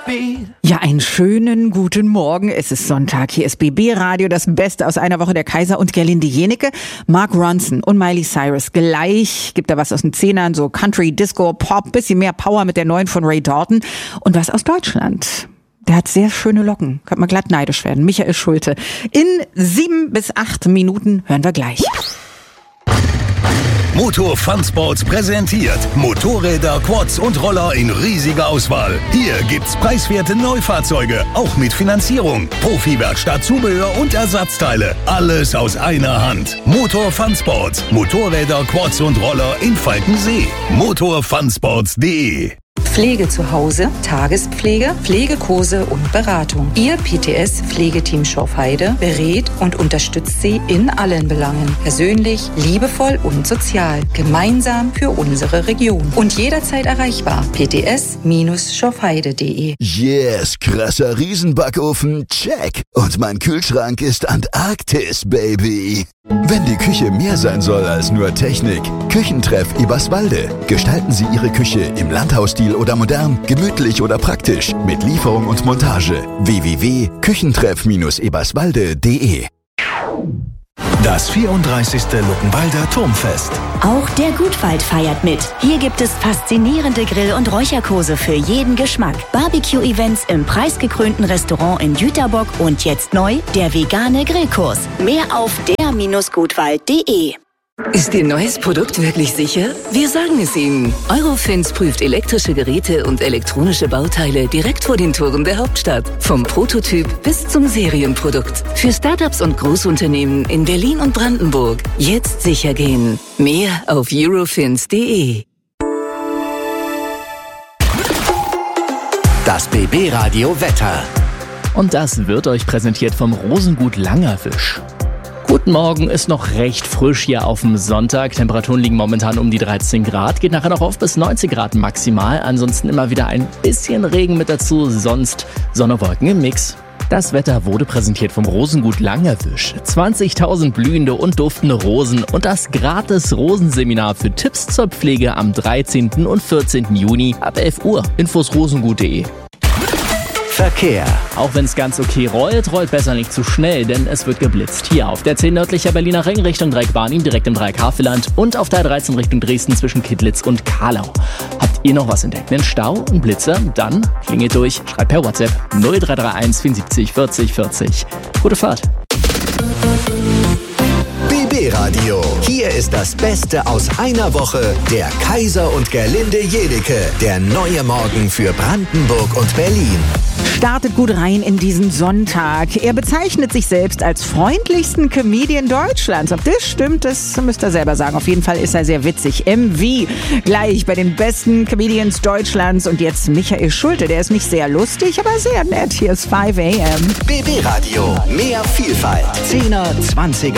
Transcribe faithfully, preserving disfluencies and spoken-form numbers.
Ja, einen schönen guten Morgen. Es ist Sonntag. Hier ist B B Radio, das Beste aus einer Woche der Kaiser und Gerlinde Jenecke. Mark Ronson und Miley Cyrus. Gleich gibt da was aus den Zehnern, so Country, Disco, Pop, bisschen mehr Power mit der neuen von Ray Dalton. Und was aus Deutschland. Der hat sehr schöne Locken. Könnte man glatt neidisch werden. Michael Schulte. In sieben bis acht Minuten hören wir gleich. Motor Fun Sports präsentiert Motorräder, Quads und Roller in riesiger Auswahl. Hier gibt's preiswerte Neufahrzeuge, auch mit Finanzierung, Profi-Werkstatt, Zubehör und Ersatzteile. Alles aus einer Hand. Motor Fun Sports. Motorräder, Quads und Roller in Falkensee. motor fun sports punkt de. Pflege zu Hause, Tagespflege, Pflegekurse und Beratung. Ihr P T S-Pflegeteam Schorfheide berät und unterstützt Sie in allen Belangen. Persönlich, liebevoll und sozial. Gemeinsam für unsere Region. Und jederzeit erreichbar. p t s schorfheide punkt de. Yes, krasser Riesenbackofen, check. Und mein Kühlschrank ist Antarktis, Baby. Wenn die Küche mehr sein soll als nur Technik, Küchentreff Eberswalde. Gestalten Sie Ihre Küche im Landhausstil oder modern, gemütlich oder praktisch, mit Lieferung und Montage. w w w punkt küchentreff eberswalde punkt de. Das vierunddreißigste Luckenwalder Turmfest. Auch der Gutwald feiert mit. Hier gibt es faszinierende Grill- und Räucherkurse für jeden Geschmack. Barbecue-Events im preisgekrönten Restaurant in Jüterbock und jetzt neu der vegane Grillkurs. Mehr auf der Gutwald punkt de. Ist Ihr neues Produkt wirklich sicher? Wir sagen es Ihnen. Eurofins prüft elektrische Geräte und elektronische Bauteile direkt vor den Toren der Hauptstadt. Vom Prototyp bis zum Serienprodukt. Für Startups und Großunternehmen in Berlin und Brandenburg. Jetzt sicher gehen. Mehr auf eurofins punkt de. Das B B Radio Wetter. Und das wird euch präsentiert vom Rosengut Langerwisch. Guten Morgen, ist noch recht frisch hier auf dem Sonntag. Temperaturen liegen momentan um die dreizehn Grad, geht nachher noch auf bis neunzehn Grad maximal. Ansonsten immer wieder ein bisschen Regen mit dazu, sonst Sonne, Wolken im Mix. Das Wetter wurde präsentiert vom Rosengut Langerwisch. zwanzigtausend blühende und duftende Rosen und das gratis Rosenseminar für Tipps zur Pflege am dreizehnten und vierzehnten Juni ab elf Uhr. Infos rosengut punkt de. Verkehr. Auch wenn es ganz okay rollt, rollt besser nicht zu schnell, denn es wird geblitzt. Hier auf der zehn nördlicher Berliner Ring Richtung Dreieck-Barnim, direkt im Dreieck-Havelland und auf der dreizehn Richtung Dresden zwischen Kittlitz und Kahlau. Habt ihr noch was entdeckt? Einen Stau, einen Blitzer? Dann klingelt durch, schreibt per WhatsApp null drei drei eins vierundsiebzig vierzig vierzig. Gute Fahrt. B B Radio. Hier ist das Beste aus einer Woche der Kaiser und Gerlinde Jenecke. Der neue Morgen für Brandenburg und Berlin. Startet gut rein in diesen Sonntag. Er bezeichnet sich selbst als freundlichsten Comedian Deutschlands. Ob das stimmt, das müsst ihr selber sagen. Auf jeden Fall ist er sehr witzig. M V gleich bei den besten Comedians Deutschlands. Und jetzt Michael Schulte. Der ist nicht sehr lustig, aber sehr nett. Hier ist fünf a m. B B Radio. Mehr Vielfalt. Zehner, Zwanziger